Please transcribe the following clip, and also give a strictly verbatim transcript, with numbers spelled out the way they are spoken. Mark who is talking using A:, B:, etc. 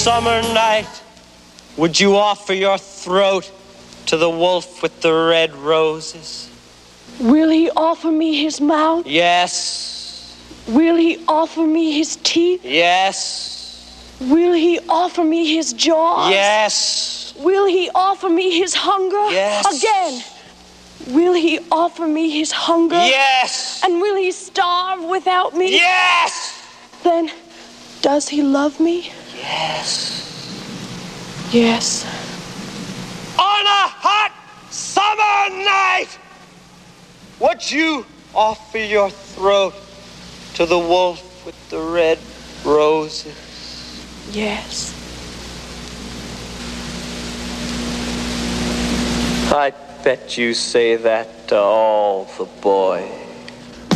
A: summer night, would you offer your throat to the wolf with the red roses?
B: Will he offer me his mouth?
A: Yes.
B: Will he offer me his teeth?
A: Yes.
B: Will he offer me his jaws?
A: Yes.
B: Will he offer me his hunger?
A: Yes.
B: Again. Will he offer me his hunger?
A: Yes.
B: And will he starve without me?
A: Yes.
B: Then, does he love me?
A: Yes.
B: Yes.
A: On a hot summer night, would you offer your throat to the wolf with the red roses?
B: Yes.
A: I bet you say that to all the boys.